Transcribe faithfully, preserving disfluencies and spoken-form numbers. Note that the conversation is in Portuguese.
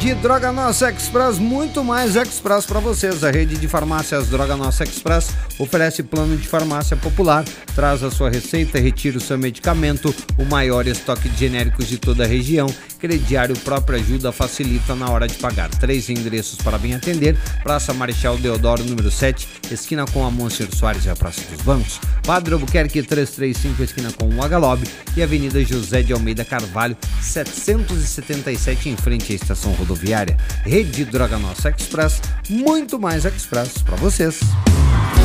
Rede Droga Nossa Express, muito mais Express para vocês. A rede de farmácias Droga Nossa Express oferece plano de farmácia popular, traz a sua receita, retira o seu medicamento, o maior estoque de genéricos de toda a região. Crediário próprio ajuda, facilita na hora de pagar. Três endereços para bem atender: Praça Marechal Deodoro, número sete, esquina com a Monsenhor Soares e a Praça dos Bancos. Padre Albuquerque trezentos e trinta e cinco, esquina com o Agalob, e Avenida José de Almeida Carvalho, setecentos e setenta e sete, em frente à estação rodoviária. Rede Droga Nossa Express, muito mais Express para vocês.